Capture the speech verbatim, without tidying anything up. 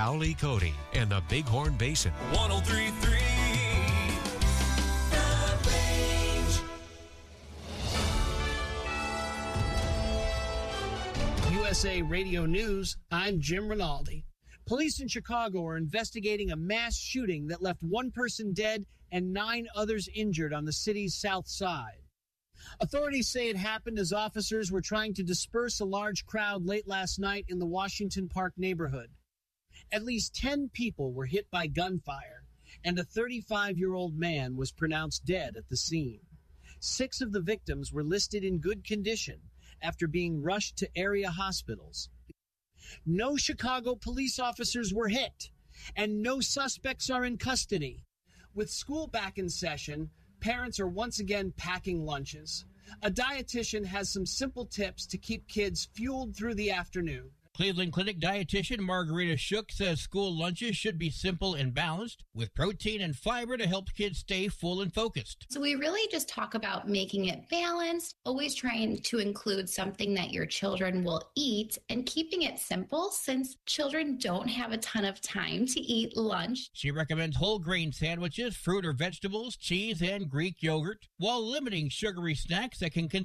Cowley Cody and the Bighorn Basin. one oh three point three U S A Radio News, I'm Jim Rinaldi. Police in Chicago are investigating a mass shooting that left one person dead and nine others injured on the city's south side. Authorities say it happened as officers were trying to disperse a large crowd late last night in the Washington Park neighborhood. At least ten people were hit by gunfire, and a thirty-five-year-old man was pronounced dead at the scene. Six of the victims were listed in good condition after being rushed to area hospitals. No Chicago police officers were hit, and no suspects are in custody. With school back in session, parents are once again packing lunches. A dietitian has some simple tips to keep kids fueled through the afternoon. Cleveland Clinic dietitian Margarita Shook says school lunches should be simple and balanced with protein and fiber to help kids stay full and focused. So we really just talk about making it balanced, always trying to include something that your children will eat and keeping it simple since children don't have a ton of time to eat lunch. She recommends whole grain sandwiches, fruit or vegetables, cheese, and Greek yogurt, while limiting sugary snacks that can contain